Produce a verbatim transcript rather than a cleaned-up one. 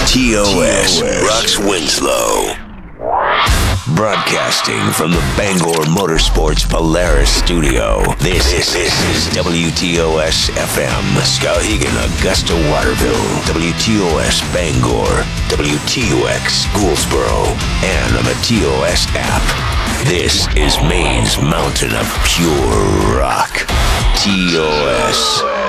T O S Rocks Winslow. Broadcasting from the Bangor Motorsports Polaris studio. This, this, this is W T O S F M, Skowhegan, Augusta, Waterville, W T O S Bangor, W T U X Gouldsboro, and on the T O S app. This is Maine's mountain of pure rock. T O S.